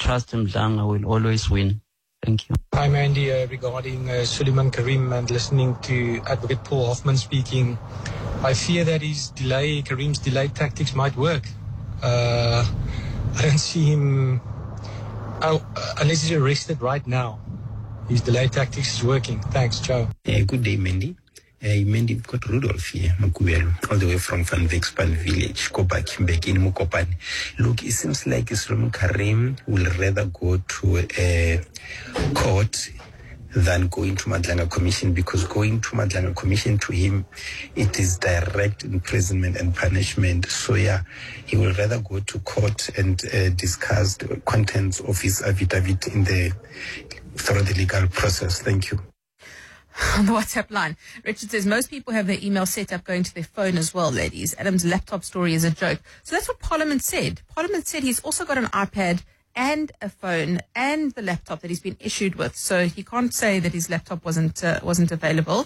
trust Mdlanga will always win. Thank you. Hi, Mandy. Regarding Suleiman Karim and listening to Advocate Paul Hoffman speaking, I fear that Karim's delay tactics might work. I don't see him, unless he's arrested right now. His delay tactics is working. Thanks, Joe. Good day, Mandy. Mandy, we've got Rudolph here, Makubelo, all the way from Van Wykspan village, back in Mukopane. Look, it seems like Suleiman Karim will rather go to a court than going to Madlanga Commission, because going to Madlanga Commission to him, it is direct imprisonment and punishment. So yeah, he will rather go to court and discuss the contents of his affidavit through the legal process. Thank you. On the WhatsApp line, Richard says most people have their email set up going to their phone as well, ladies. Adam's laptop story is a joke. So that's what Parliament said. Parliament said he's also got an iPad and a phone and the laptop that he's been issued with. So he can't say that his laptop wasn't available.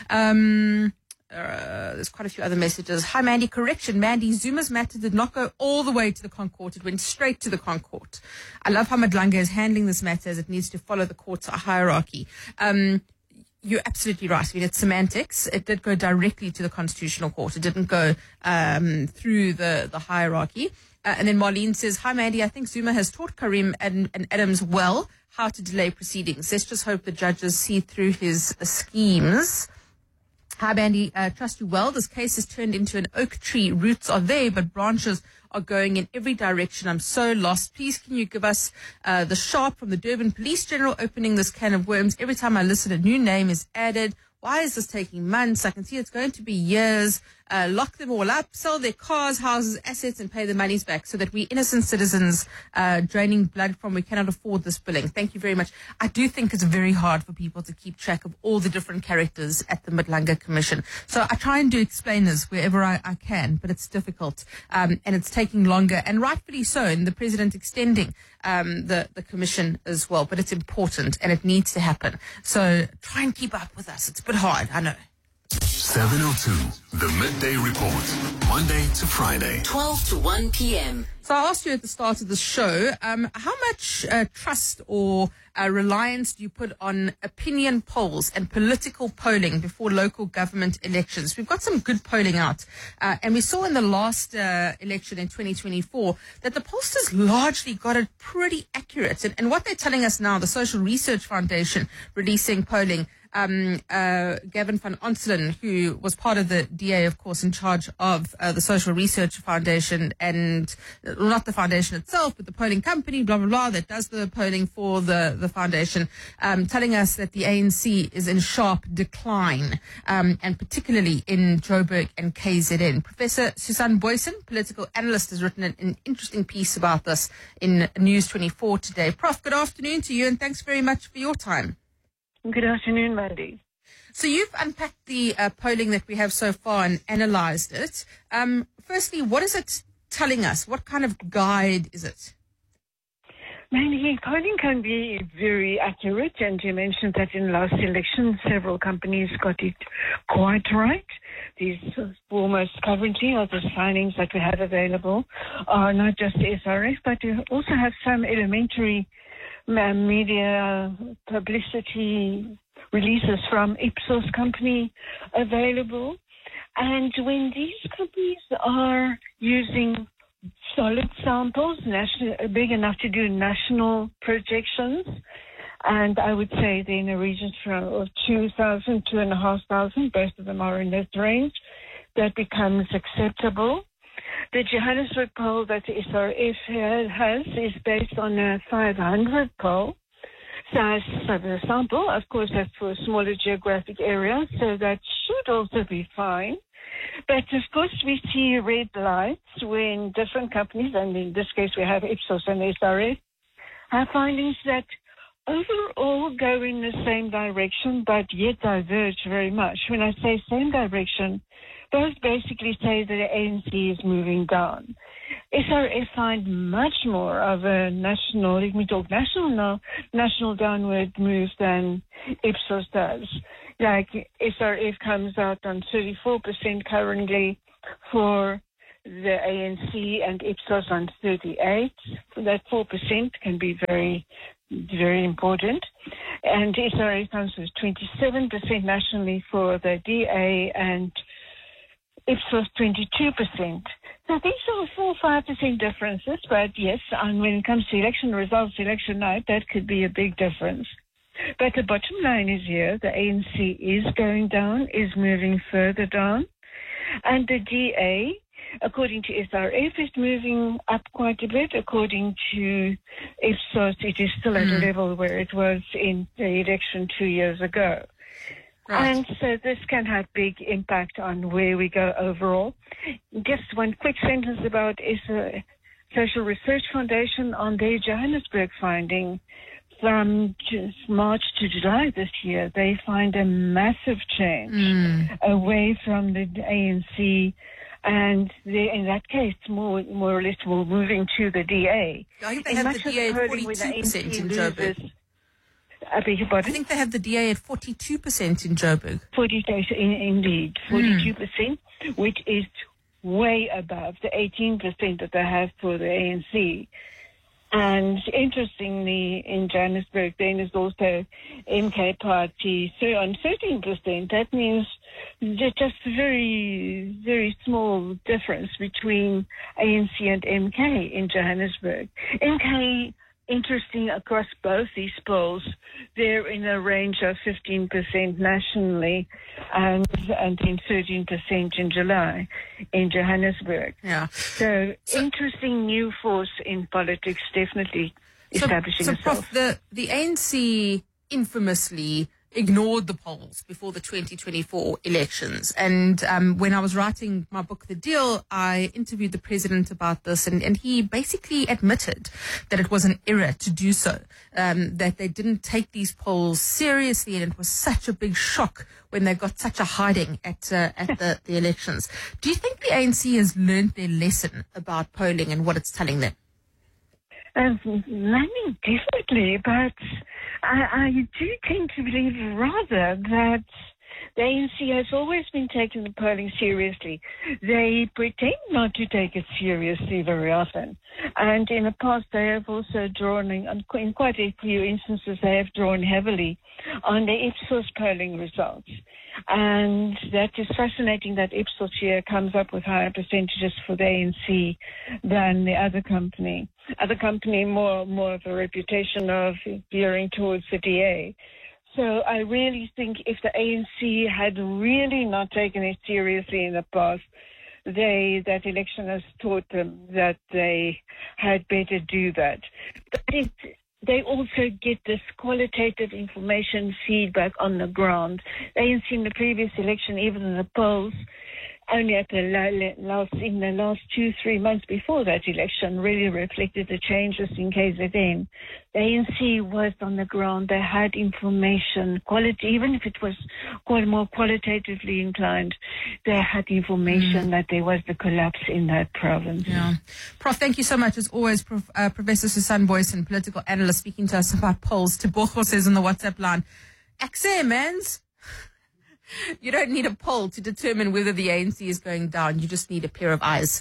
There's quite a few other messages. Hi, Mandy. Correction, Mandy. Zuma's matter did not go all the way to the Concourt. It went straight to the Concourt. I love how Madlanga is handling this matter, as it needs to follow the court's hierarchy. You're absolutely right. I mean, it's semantics. It did go directly to the Constitutional Court. It didn't go through the hierarchy. And then Marlene says, hi, Mandy, I think Zuma has taught Karim and Adams well how to delay proceedings. Let's just hope the judges see through his schemes. Hi, Mandy, trust you well. This case has turned into an oak tree. Roots are there, but branches are going in every direction. I'm so lost. Please, can you give us the sharp from the Durban Police General opening this can of worms? Every time I listen, a new name is added. Why is this taking months? I can see it's going to be years. Lock them all up, sell their cars, houses, assets, and pay the monies back so that we innocent citizens draining blood from, we cannot afford this billing. Thank you very much. I do think it's very hard for people to keep track of all the different characters at the Madlanga Commission. So I try and do explainers wherever I can, but it's difficult. And it's taking longer, and rightfully so, and the President extending the Commission as well. But it's important and it needs to happen. So try and keep up with us. It's a bit hard, I know. 702, the Midday Report, Monday to Friday, 12 to 1 p.m. So I asked you at the start of the show, how much trust or reliance do you put on opinion polls and political polling before local government elections? We've got some good polling out. And we saw in the last election in 2024 that the pollsters largely got it pretty accurate. And what they're telling us now, the Social Research Foundation releasing polling, Gavin van Onselen, who was part of the DA, of course, in charge of the Social Research Foundation, and not the foundation itself, but the polling company, blah, blah, blah, that does the polling for the foundation, telling us that the ANC is in sharp decline, and particularly in Joburg and KZN. Professor Susan Boyson, political analyst, has written an interesting piece about this in News 24 today. Prof, good afternoon to you, and thanks very much for your time. Good afternoon, Mandy. So you've unpacked the polling that we have so far and analysed it. Firstly, what is it telling us? What kind of guide is it? Mandy, polling can be very accurate, and you mentioned that in last election, several companies got it quite right. These almost currently are the signings that we have available are not just SRF, but we also have some elementary media publicity releases from Ipsos company available. And when these companies are using solid samples, big enough to do national projections, and I would say they're in a region of 2,000, 2,500, both of them are in that range, that becomes acceptable. The Johannesburg poll that the SRF has is based on a 500 poll. Size of the sample, of course, that's for a smaller geographic area, so that should also be fine. But, of course, we see red lights when different companies, and in this case we have Ipsos and SRF, have findings that overall go in the same direction, but yet diverge very much. When I say same direction, both basically say that the ANC is moving down. SRF find much more of a national, let me talk national now, national downward move than Ipsos does. Like SRF comes out on 34% currently for the ANC and Ipsos on 38. That 4% can be very, very important. And SRA comes with 27% nationally for the DA and Ipsos 22%. So these are 4-5% differences, but yes, and when it comes to election results, election night, that could be a big difference. But the bottom line is here, the ANC is going down, is moving further down, and the DA, according to SRF, is moving up quite a bit. According to Ipsos, it is still at a level where it was in the election 2 years ago. Right. And so this can have big impact on where we go overall. Just one quick sentence about Social Research Foundation on their Johannesburg finding. From March to July this year, they find a massive change away from the ANC, and in that case, more or less, we're moving to the DA. I think they have the DA at 42% in Joburg. I beg your pardon? I think they have the DA at 42% in Joburg. 42%, indeed, 42%, which is way above the 18% that they have for the ANC. And interestingly, in Johannesburg, then is also MK Party, so on 13%. That means just a very, very small difference between ANC and MK in Johannesburg. MK, interesting across both these polls, they're in a range of 15% nationally and then 13% in July in Johannesburg. Yeah. So interesting new force in politics, definitely establishing itself. Prof, the ANC infamously ignored the polls before the 2024 elections. And when I was writing my book, The Deal, I interviewed the president about this, and he basically admitted that it was an error to do so, that they didn't take these polls seriously, and it was such a big shock when they got such a hiding at the elections. Do you think the ANC has learned their lesson about polling and what it's telling them? Definitely, but I do tend to believe rather that the ANC has always been taking the polling seriously. They pretend not to take it seriously very often. And in the past, they have also drawn, in quite a few instances, they have drawn heavily on the Ipsos polling results. And that is fascinating that Ipsos here comes up with higher percentages for the ANC than the other company. Other company more of a reputation of veering towards the DA. So I really think if the ANC had really not taken it seriously in the past, that election has taught them that they had better do that. But they also get this qualitative information feedback on the ground. The ANC in the previous election, even in the polls, only at in the last 2-3 months before that election, really reflected the changes in KZN. The ANC was on the ground. They had information, quality, even if it was more qualitatively inclined, they had information that there was the collapse in that province. Yeah. Prof, thank you so much. As always, Professor Susan Boyson, political analyst, speaking to us about polls. Tebogo says on the WhatsApp line, Akse, mans. You don't need a poll to determine whether the ANC is going down. You just need a pair of eyes.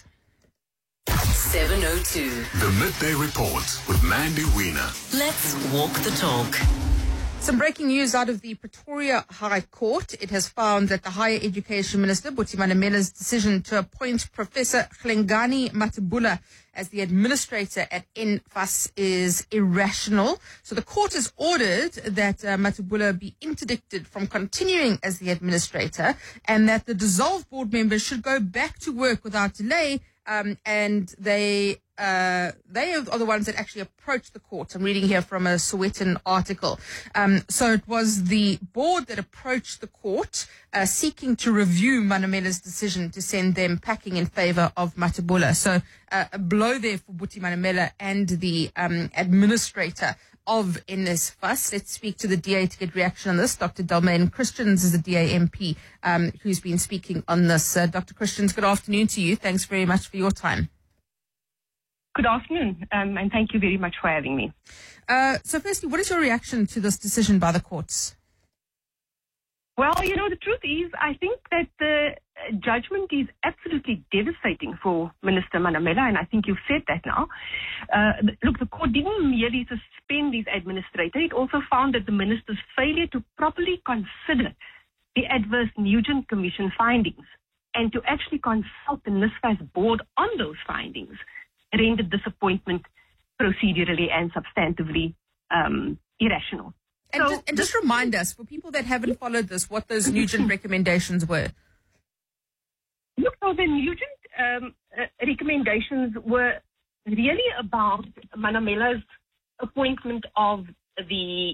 7:02. The Midday Report with Mandy Wiener. Let's walk the talk. Some breaking news out of the Pretoria High Court. It has found that the Higher Education Minister, Buti Manamela's decision to appoint Professor Hlengani Mathebula as the administrator at NVAS is irrational. So the court has ordered that Mathebula be interdicted from continuing as the administrator, and that the dissolved board members should go back to work without delay. And they are the ones that actually approached the court. I'm reading here from a Sowetan article. So it was the board that approached the court, seeking to review Manamela's decision to send them packing in favor of Mathebula. So a blow there for Buti Manamela and the administrator of NSFAS. Let's speak to the DA to get reaction on this. Dr. Delmaine Christians is the DA MP who's been speaking on this. Dr. Christians, good afternoon to you. Thanks very much for your time. Good afternoon, and thank you very much for having me. So firstly, what is your reaction to this decision by the courts? Well, the truth is, I think that judgment is absolutely devastating for Minister Manamela, and I think you've said that now. Look, the court didn't merely suspend his administrator. It also found that the minister's failure to properly consider the adverse Nugent Commission findings and to actually consult the NSFAS board on those findings rendered this appointment procedurally and substantively irrational. And just remind us, for people that haven't followed this, what those Nugent recommendations were. Look, so the Nugent recommendations were really about Manamela's appointment of the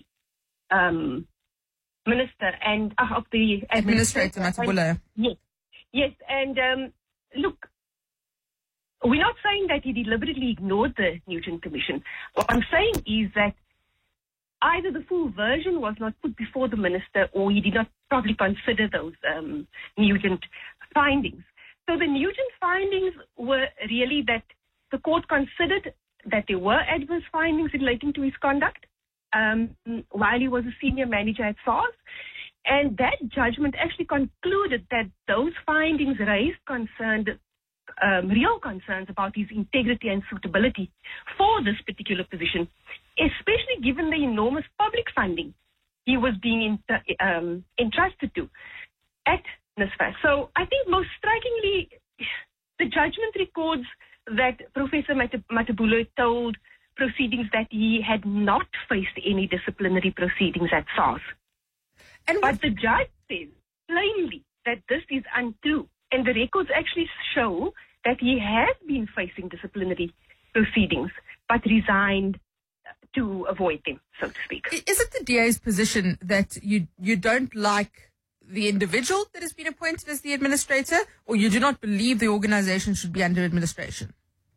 minister and of the Administrator Matabula. Yes, and look, we're not saying that he deliberately ignored the Nugent Commission. What I'm saying is that either the full version was not put before the minister or he did not properly consider those Nugent findings. So the Nugent findings were really that the court considered that there were adverse findings relating to his conduct while he was a senior manager at SARS. And that judgment actually concluded that those findings raised real concerns about his integrity and suitability for this particular position, especially given the enormous public funding he was being entrusted to at NSFAS. So I think most strikingly, the judgment records that Professor Matabula told proceedings that he had not faced any disciplinary proceedings at SARS. But the judge says plainly that this is untrue. And the records actually show that he has been facing disciplinary proceedings, but resigned to avoid them, so to speak. Is it the DA's position that you don't like the individual that has been appointed as the administrator, or you do not believe the organization should be under administration?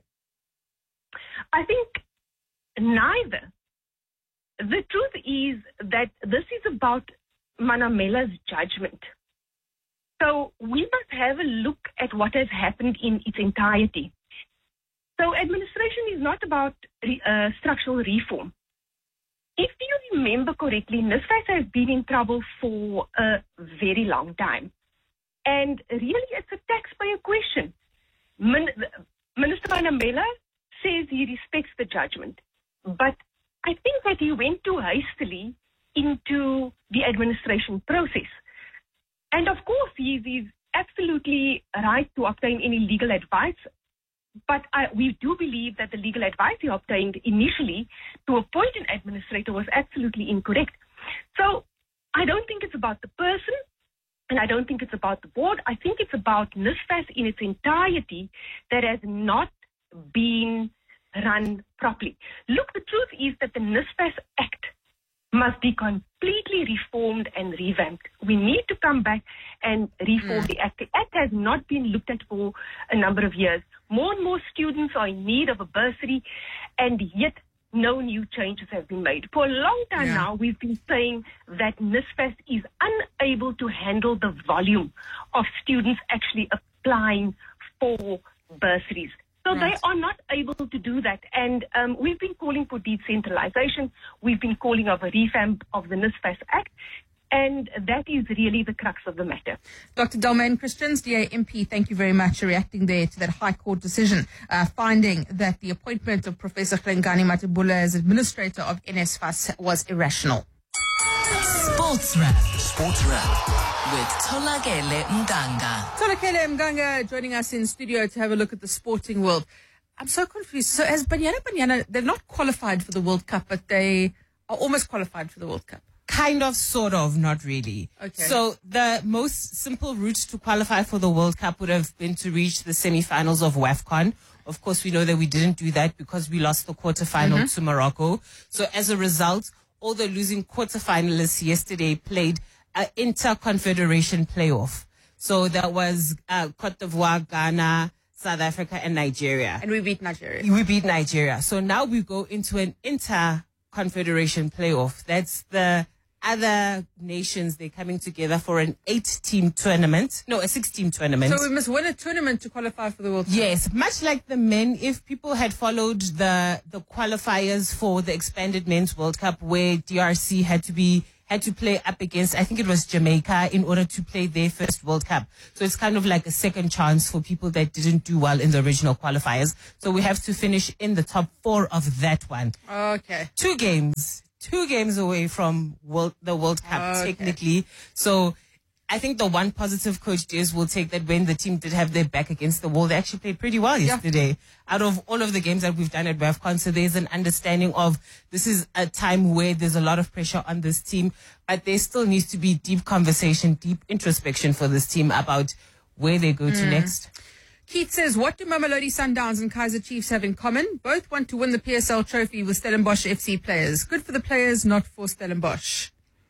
I think neither. The truth is that this is about Manamela's judgment. So we must have a look at what has happened in its entirety. So administration is not about structural reform. If you remember correctly, NSFAS has been in trouble for a very long time. And really, it's a taxpayer question. Minister Manamela says he respects the judgment, but I think that he went too hastily into the administration process. And of course, he is absolutely right to obtain any legal advice, but we do believe that the legal advice he obtained initially to appoint an administrator was absolutely incorrect. So I don't think it's about the person, and I don't think it's about the board. I think it's about NSFAS in its entirety that has not been run properly. Look, the truth is that the NSFAS Act must be completely reformed and revamped. We need to come back and reform the Act. The Act has not been looked at for a number of years. More and more students are in need of a bursary, and yet no new changes have been made. For a long time now, we've been saying that NSFAS is unable to handle the volume of students actually applying for bursaries. So they are not able to do that. And we've been calling for decentralization. We've been calling for a revamp of the NSFAS Act. And that is really the crux of the matter. Dr. Delmaine Christians, DA MP, thank you very much for reacting there to that High Court decision, finding that the appointment of Professor Hlengani Matabula as administrator of NSFAS was irrational. Sports Wrap with Tolakele Mganga. Tolakele Mganga joining us in studio to have a look at the sporting world. I'm so confused. So as Banyana, they're not qualified for the World Cup, but they are almost qualified for the World Cup. Kind of, sort of, not really. Okay. So the most simple route to qualify for the World Cup would have been to reach the semi-finals of WAFCON. Of course, we know that we didn't do that because we lost the quarterfinal to Morocco. So as a result, all the losing quarterfinalists yesterday played an inter-confederation playoff. So that was Cote d'Ivoire, Ghana, South Africa, and Nigeria. And we beat Nigeria. We beat Nigeria. So now we go into an inter-confederation playoff. That's the other nations, they're coming together for an 8-team tournament. No, a 6-team tournament. So we must win a tournament to qualify for the World Cup. Yes, much like the men, if people had followed the qualifiers for the expanded men's World Cup where DRC had to be had to play up against, I think it was Jamaica, in order to play their first World Cup. So it's kind of like a second chance for people that didn't do well in the original qualifiers. So we have to finish in the top 4 of that one. Okay. 2 games away from the World Cup, technically. So I think the one positive Coach Diaz will take that when the team did have their back against the wall, they actually played pretty well yesterday. Out of all of the games that we've done at WAFCON, so there's an understanding of this is a time where there's a lot of pressure on this team, but there still needs to be deep conversation, deep introspection for this team about where they go to next. Keith says, what do Mamelodi Sundowns and Kaizer Chiefs have in common? Both want to win the PSL trophy with Stellenbosch FC players. Good for the players, not for Stellenbosch.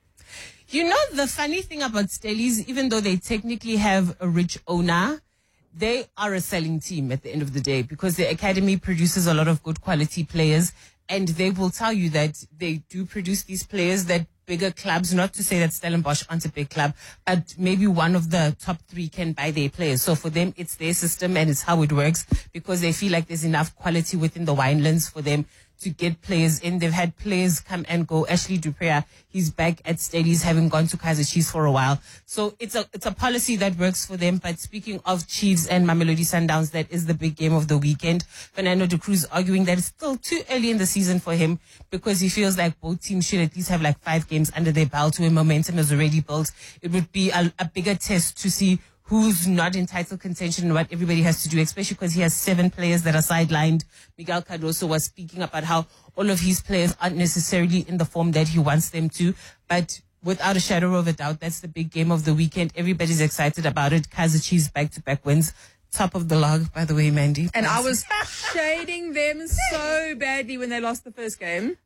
You know, the funny thing about Stellies, even though they technically have a rich owner, they are a selling team at the end of the day because the academy produces a lot of good quality players, and they will tell you that they do produce these players that bigger clubs, not to say that Stellenbosch aren't a big club, but maybe one of the top 3 can buy their players. So for them, it's their system and it's how it works because they feel like there's enough quality within the winelands for them to get players in. They've had players come and go. Ashley Duprea, he's back at Stellies, having gone to Kaizer Chiefs for a while. So it's a policy that works for them. But speaking of Chiefs and Mamelodi Sundowns, that is the big game of the weekend. Fernando de Cruz arguing that it's still too early in the season for him because he feels like both teams should at least have like 5 games under their belt where momentum is already built. It would be a bigger test to see who's not in title contention and what everybody has to do, especially because he has 7 players that are sidelined. Miguel Cardoso was speaking about how all of his players aren't necessarily in the form that he wants them to, but without a shadow of a doubt, that's the big game of the weekend. Everybody's excited about it. Kaizer Chiefs back-to-back wins. Top of the log, by the way, Mandy. And I was shading them so badly when they lost the first game.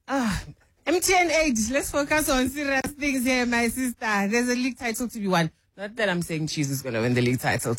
MTN 8, let's focus on serious things here, my sister. There's a league title to be won. Not that I'm saying Chiefs is going to win the league title.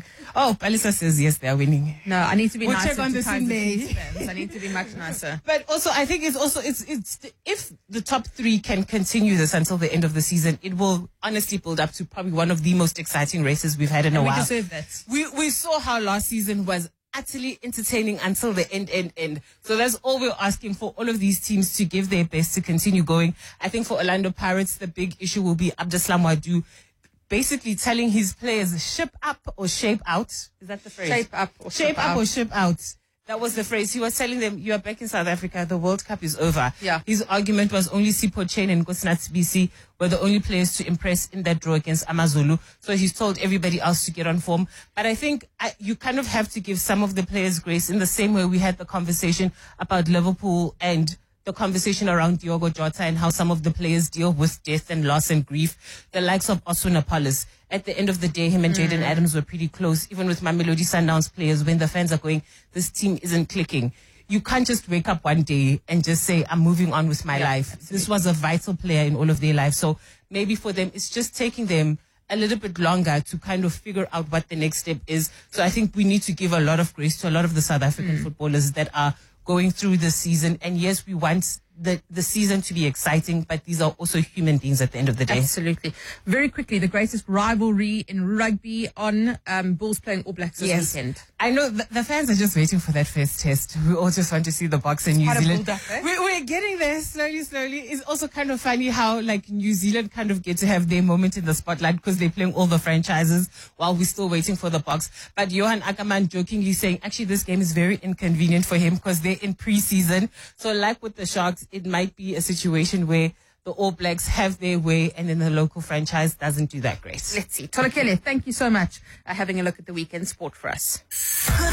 Palisa says yes, they're winning. No, I need to be nicer check on to the Kaizer Sunday. Chiefs fans. I need to be much nicer. But also, I think it's if the top 3 can continue this until the end of the season, it will honestly build up to probably one of the most exciting races we've had in a while. We deserve that. We saw how last season was utterly entertaining until the end. So that's all we're asking for, all of these teams to give their best to continue going. I think for Orlando Pirates, the big issue will be Abdeslam Wadu basically telling his players, ship up or shape out. Is that the phrase? Shape up or ship out. Or ship out. That was the phrase. He was telling them, you are back in South Africa. The World Cup is over. Yeah. His argument was only Sipho Chain and Nkosinathi BC were the only players to impress in that draw against AmaZulu. So he's told everybody else to get on form. But I think you kind of have to give some of the players grace in the same way we had the conversation about Liverpool and the conversation around Diogo Jota and how some of the players deal with death and loss and grief. The likes of Osuna Paulus. At the end of the day, him and Jaden Adams were pretty close, even with Mamelodi Sundowns players, when the fans are going, this team isn't clicking. You can't just wake up one day and just say, I'm moving on with my life. Absolutely. This was a vital player in all of their lives. So maybe for them, it's just taking them a little bit longer to kind of figure out what the next step is. So I think we need to give a lot of grace to a lot of the South African footballers that are going through this season. And yes, we want the season to be exciting, but these are also human beings at the end of the day. Absolutely. Very quickly, the greatest rivalry in rugby on Bulls playing All Blacks this weekend. I know the fans are just waiting for that first test. We all just want to see the Boks in New Zealand. We're getting there slowly. It's also kind of funny how like New Zealand kind of get to have their moment in the spotlight because they're playing all the franchises while we're still waiting for the Boks. But Johan Ackerman jokingly saying, actually, this game is very inconvenient for him because they're in preseason. So like with the Sharks, it might be a situation where the All Blacks have their way and then the local franchise doesn't do that great. Let's see. Tolakele, thank you so much for having a look at the weekend sport for us. Good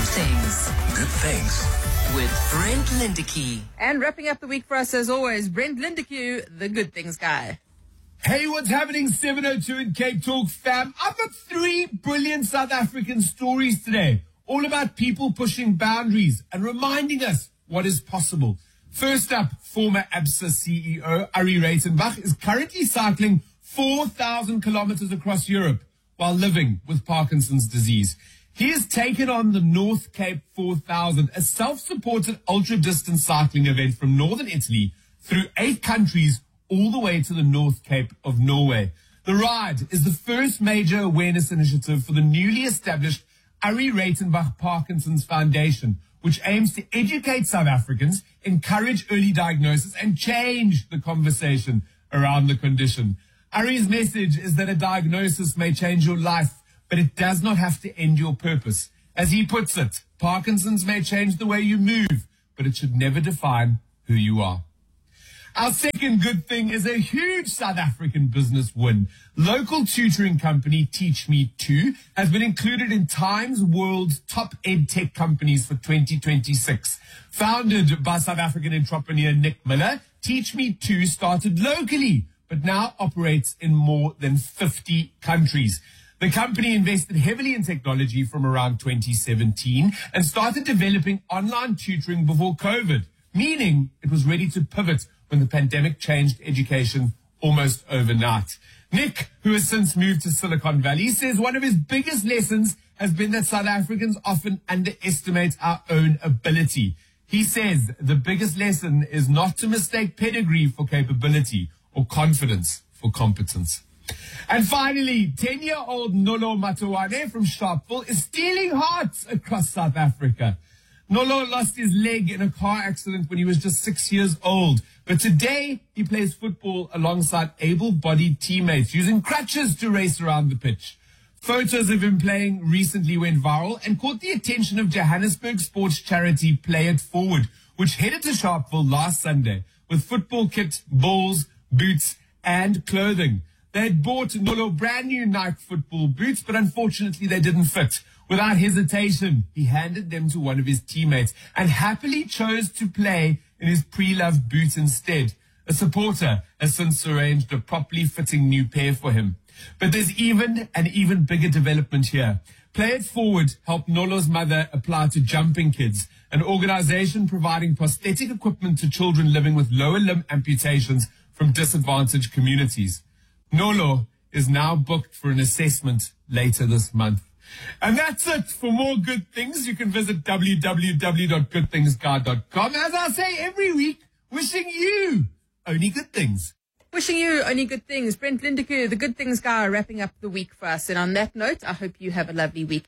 things with Brent Lindeque. And wrapping up the week for us as always, Brent Lindeque, the good things guy. Hey, what's happening? 702 in Cape Talk, fam. I've got 3 brilliant South African stories today, all about people pushing boundaries and reminding us what is possible. First up, former ABSA CEO Ari Reitenbach is currently cycling 4,000 kilometers across Europe while living with Parkinson's disease. He has taken on the North Cape 4000, a self-supported ultra-distance cycling event from northern Italy through 8 countries all the way to the North Cape of Norway. The ride is the first major awareness initiative for the newly established Ari Reitenbach Parkinson's Foundation, which aims to educate South Africans, encourage early diagnosis, and change the conversation around the condition. Ari's message is that a diagnosis may change your life, but it does not have to end your purpose. As he puts it, Parkinson's may change the way you move, but it should never define who you are. Our second good thing is a huge South African business win. Local tutoring company TeachMe2 has been included in Time's World's Top EdTech Companies for 2026. Founded by South African entrepreneur Nick Miller, TeachMe2 started locally, but now operates in more than 50 countries. The company invested heavily in technology from around 2017 and started developing online tutoring before COVID, meaning it was ready to pivot when the pandemic changed education almost overnight. Nick, who has since moved to Silicon Valley, says one of his biggest lessons has been that South Africans often underestimate our own ability. He says the biggest lesson is not to mistake pedigree for capability or confidence for competence. And finally, 10-year-old Nolo Matawane from Sharpeville is stealing hearts across South Africa. Nolo lost his leg in a car accident when he was just 6 years old. But today, he plays football alongside able-bodied teammates, using crutches to race around the pitch. Photos of him playing recently went viral and caught the attention of Johannesburg sports charity Play It Forward, which headed to Sharpeville last Sunday with football kit, balls, boots, and clothing. They had bought Nolo brand new Nike football boots, but unfortunately they didn't fit. Without hesitation, he handed them to one of his teammates and happily chose to play in his pre-loved boots instead. A supporter has since arranged a properly fitting new pair for him. But there's an even bigger development here. Play It Forward helped Nolo's mother apply to Jumping Kids, an organization providing prosthetic equipment to children living with lower limb amputations from disadvantaged communities. Nolo is now booked for an assessment later this month. And that's it. For more good things, you can visit www.goodthingsguide.com. As I say every week, wishing you only good things. Wishing you only good things. Brent Lindecker, the Good Things Guy, wrapping up the week for us. And on that note, I hope you have a lovely week.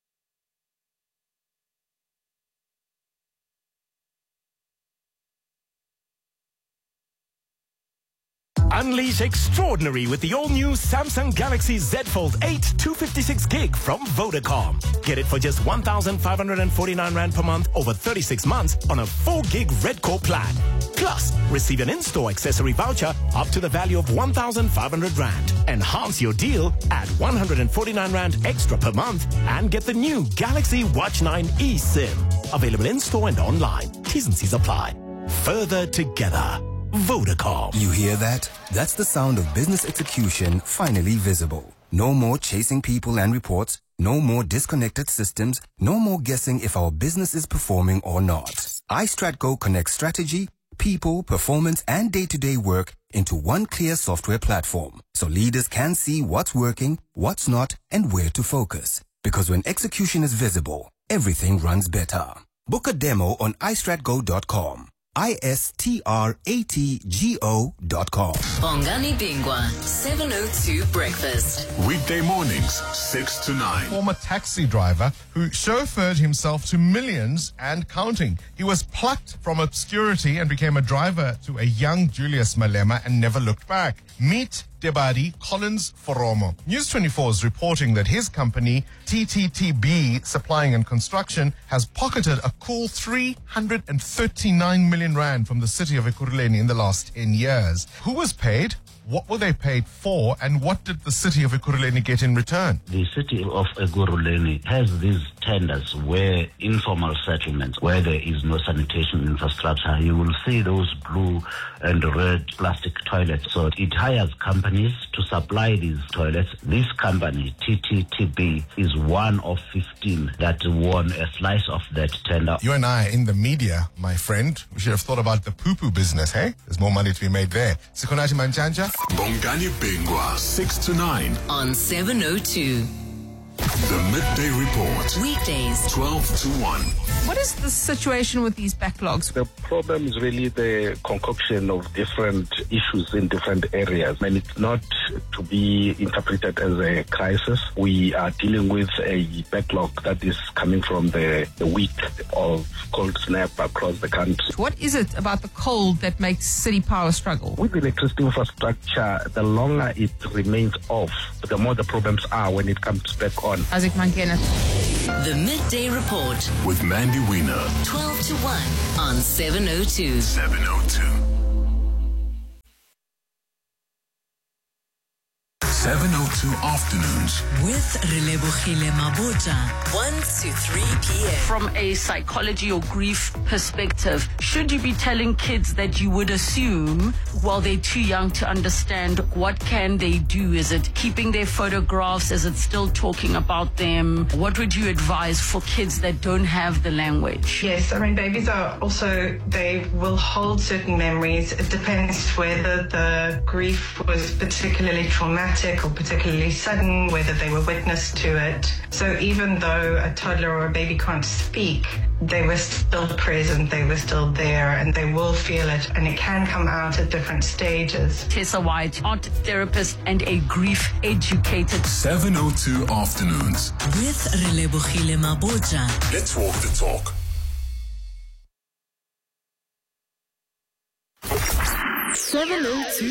Unleash extraordinary with the all-new Samsung Galaxy Z Fold 8 256GB from Vodacom. Get it for just 1,549 Rand per month over 36 months on a 4GB Red Core plan. Plus, receive an in-store accessory voucher up to the value of 1,500 Rand. Enhance your deal at 149 Rand extra per month and get the new Galaxy Watch 9 eSIM. Available in-store and online. T's and C's apply. Further together. Vodacom. You hear that? That's the sound of business execution finally visible. No more chasing people and reports. No more disconnected systems. No more guessing if our business is performing or not. iStratGo connects strategy, people, performance, and day-to-day work into one clear software platform. So leaders can see what's working, what's not, and where to focus. Because when execution is visible, everything runs better. Book a demo on iStratGo.com. ISTRATGO.com. Bongani Bingwa, 702 Breakfast. Weekday mornings, 6 to 9. Former taxi driver who chauffeured himself to millions and counting. He was plucked from obscurity and became a driver to a young Julius Malema and never looked back. Meet Debadi Collins Foromo. News 24 is reporting that his company, TTTB Supplying and Construction, has pocketed a cool 339 million rand from the city of Ekurhuleni in the last 10 years. Who was paid? What were they paid for? And what did the city of Ekurhuleni get in return? The city of Ekurhuleni has these tenders where informal settlements, where there is no sanitation infrastructure, you will see those blue and red plastic toilets. So it hires companies to supply these toilets. This company, TTTB, is one of 15 that won a slice of that tender. You and I in the media, my friend, we should have thought about the poo-poo business, hey? There's more money to be made there. Sikonati Manjanja. Bongani Bingwa, 6 to 9. On 702. The Midday Report. Weekdays, 12 to 1. What is the situation with these backlogs? The problem is really the concoction of different issues in different areas, and it's not to be interpreted as a crisis. We are dealing with a backlog that is coming from the week of cold snap across the country. What is it about the cold that makes City Power struggle? With electricity infrastructure, the longer it remains off, the more the problems are when it comes back on. Isaac Mangena. The Midday Report With Mandy Wiener. 12 to 1 on 702. 702. 702 Afternoons. With Relebogile Mabota. 1 to 3 p.m. From a psychology or grief perspective, should you be telling kids that you would assume while they're too young to understand, what can they do? Is it keeping their photographs? Is it still talking about them? What would you advise for kids that don't have the language? Yes, I mean, babies are also, they will hold certain memories. It depends whether the grief was particularly traumatic or particularly sudden, whether they were witness to it. So even though a toddler or a baby can't speak, they were still present, they were still there, and they will feel it, and it can come out at different stages. Tessa White, art therapist and a grief educator. 702 Afternoons. With Relebogile Mabota. Let's walk the talk. 702